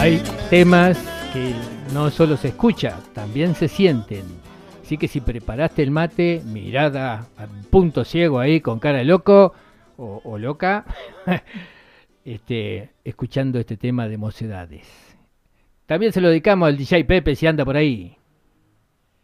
Hay temas que no solo se escucha, también se sienten. Así que si preparaste el mate, mirada a punto ciego ahí con cara de loco o loca, escuchando este tema de Mocedades. También se lo dedicamos al DJ Pepe si anda por ahí.